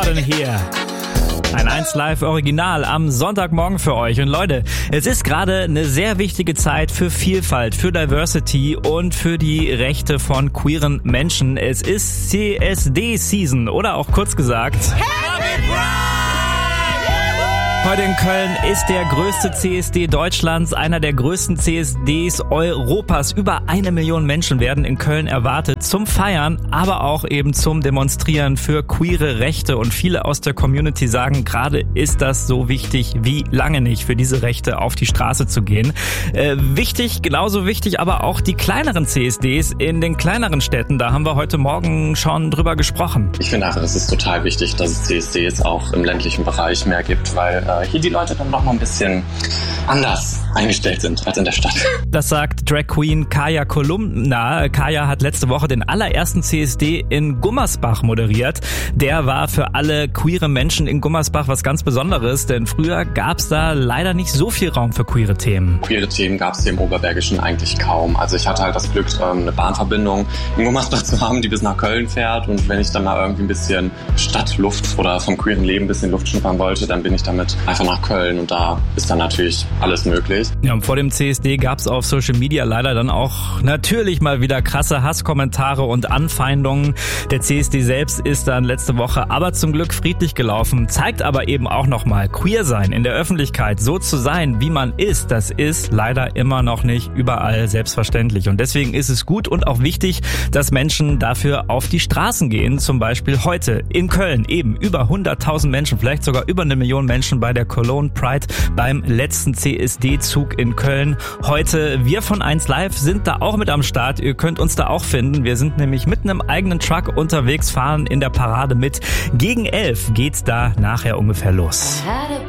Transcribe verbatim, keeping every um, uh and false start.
Listen Here. Ein eins Live Original am Sonntagmorgen für euch. Und Leute, es ist gerade eine sehr wichtige Zeit für Vielfalt, für Diversity und für die Rechte von queeren Menschen. Es ist C S D-Season oder auch kurz gesagt Happy Pride! Heute in Köln ist der größte C S D Deutschlands, einer der größten C S Ds Europas. Über eine Million Menschen werden in Köln erwartet zum Feiern, aber auch eben zum Demonstrieren für queere Rechte. Und viele aus der Community sagen, gerade ist das so wichtig wie lange nicht, für diese Rechte auf die Straße zu gehen. Äh, wichtig, genauso wichtig, aber auch die kleineren C S Ds in den kleineren Städten. Da haben wir heute Morgen schon drüber gesprochen. Ich finde einfach, es ist total wichtig, dass es C S Ds auch im ländlichen Bereich mehr gibt, weil hier die Leute dann noch mal ein bisschen anders eingestellt sind als in der Stadt. Das sagt Drag Queen Kaya Kolumna. Kaya hat letzte Woche den allerersten C S D in Gummersbach moderiert. Der war für alle queere Menschen in Gummersbach was ganz Besonderes, denn früher gab es da leider nicht so viel Raum für queere Themen. Queere Themen gab es hier im Oberbergischen eigentlich kaum. Also ich hatte halt das Glück, eine Bahnverbindung in Gummersbach zu haben, die bis nach Köln fährt. Und wenn ich dann mal irgendwie ein bisschen Stadtluft oder vom queeren Leben ein bisschen Luft schnuppern wollte, dann bin ich damit einfach nach Köln und da ist dann natürlich alles möglich. Ja, und vor dem C S D gab es auf Social Media leider dann auch natürlich mal wieder krasse Hasskommentare und Anfeindungen. Der C S D selbst ist dann letzte Woche aber zum Glück friedlich gelaufen, zeigt aber eben auch nochmal, queer sein in der Öffentlichkeit, so zu sein, wie man ist, das ist leider immer noch nicht überall selbstverständlich. Und deswegen ist es gut und auch wichtig, dass Menschen dafür auf die Straßen gehen. Zum Beispiel heute in Köln eben über hunderttausend Menschen, vielleicht sogar über eine Million Menschen bei der Cologne Pride beim letzten C S D-Zug in Köln. Heute, wir von eins Live sind da auch mit am Start. Ihr könnt uns da auch finden. Wir sind nämlich mit einem eigenen Truck unterwegs, fahren in der Parade mit. Gegen elf geht's da nachher ungefähr los.